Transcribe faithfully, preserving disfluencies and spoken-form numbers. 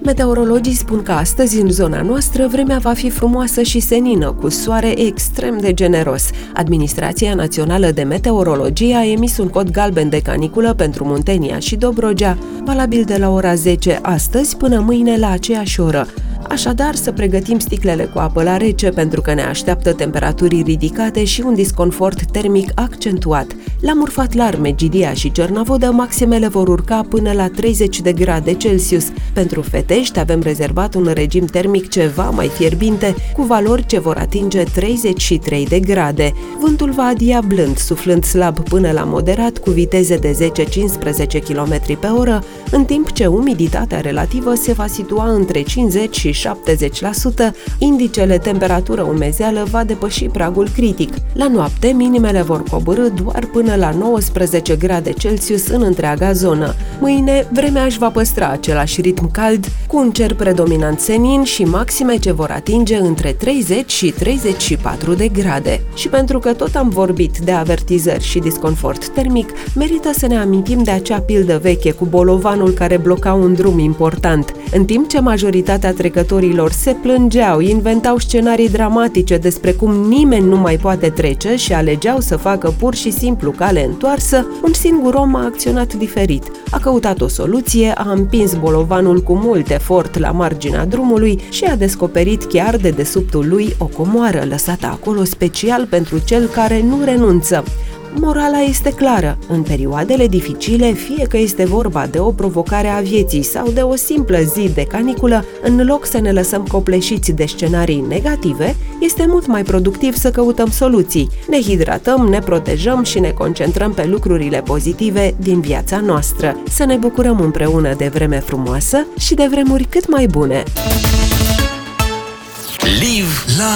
Meteorologii spun că astăzi în zona noastră vremea va fi frumoasă și senină, cu soare extrem de generos. Administrația Națională de Meteorologie a emis un cod galben de caniculă pentru Muntenia și Dobrogea, valabil de la ora zece astăzi până mâine la aceeași oră. Așadar, să pregătim sticlele cu apă la rece pentru că ne așteaptă temperaturi ridicate și un disconfort termic accentuat. La Murfatlar, Megidia și Cernavodă, maximele vor urca până la treizeci de grade Celsius. Pentru Fetești avem rezervat un regim termic ceva mai fierbinte, cu valori ce vor atinge treizeci și trei de grade. Vântul va adia blând, suflând slab până la moderat, cu viteze de zece-cincisprezece kilometri pe oră, în timp ce umiditatea relativă se va situa între cincizeci și șaptezeci la sută, indicele temperatură-umezeală va depăși pragul critic. La noapte, minimele vor coborî doar până la nouăsprezece grade Celsius în întreaga zonă. Mâine, vremea își va păstra același ritm cald, cu un cer predominant senin și maxime ce vor atinge între treizeci și treizeci și patru de grade. Și pentru că tot am vorbit de avertizări și disconfort termic, merită să ne amintim de acea pildă veche cu bolovanul care bloca un drum important. În timp ce majoritatea trecătorilor se plângeau, inventau scenarii dramatice despre cum nimeni nu mai poate trece și alegeau să facă pur și simplu cale întoarsă, un singur om a acționat diferit. A căutat o soluție, a împins bolovanul cu mult efort la marginea drumului și a descoperit chiar de dedesubtul lui o comoară lăsată acolo special pentru cel care nu renunță. Morala este clară. În perioadele dificile, fie că este vorba de o provocare a vieții sau de o simplă zi de caniculă, în loc să ne lăsăm copleșiți de scenarii negative, este mult mai productiv să căutăm soluții. Ne hidratăm, ne protejăm și ne concentrăm pe lucrurile pozitive din viața noastră. Să ne bucurăm împreună de vreme frumoasă și de vremuri cât mai bune. Live